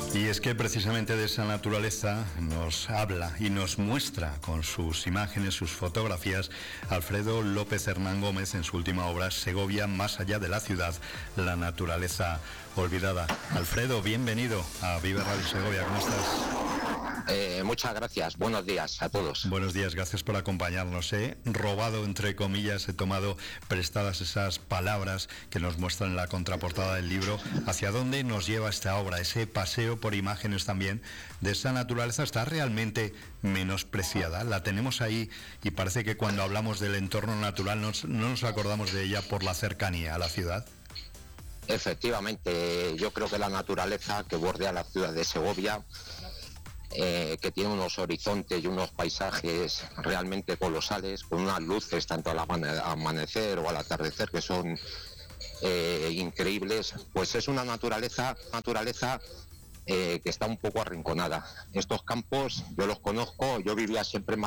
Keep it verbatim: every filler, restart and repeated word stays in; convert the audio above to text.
Y es que precisamente de esa naturaleza nos habla y nos muestra con sus imágenes, sus fotografías, Alfredo López Hernán Gómez en su última obra, Segovia, más allá de la ciudad, la naturaleza olvidada. Alfredo, bienvenido a Vive Radio Segovia, ¿cómo estás? Eh, muchas gracias, buenos días a todos. Buenos días, gracias por acompañarnos. He robado, entre comillas, he tomado prestadas esas palabras que nos muestran en la contraportada del libro. ¿Hacia dónde nos lleva esta obra? Ese paseo por imágenes también de esa naturaleza está realmente menospreciada. La tenemos ahí y parece que cuando hablamos del entorno natural nos, no nos acordamos de ella por la cercanía a la ciudad. Efectivamente, yo creo que la naturaleza que bordea la ciudad de Segovia, Eh, que tiene unos horizontes y unos paisajes realmente colosales, con unas luces tanto al amanecer o al atardecer que son eh, increíbles, pues es una naturaleza, naturaleza eh, que está un poco arrinconada. Estos campos yo los conozco, yo vivía siempre en